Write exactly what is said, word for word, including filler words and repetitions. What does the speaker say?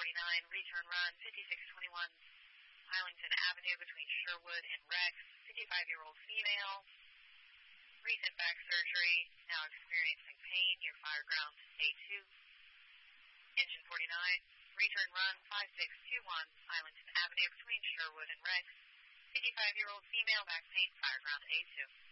forty-nine, return run fifty-six twenty-one Highlandton Avenue between Sherwood and Rex, fifty-five-year-old female, recent back surgery, now experiencing pain near Fireground A two. Engine forty-nine, return run five six two one Highlandton Avenue between Sherwood and Rex, fifty-five-year-old female, back pain, Fireground A two.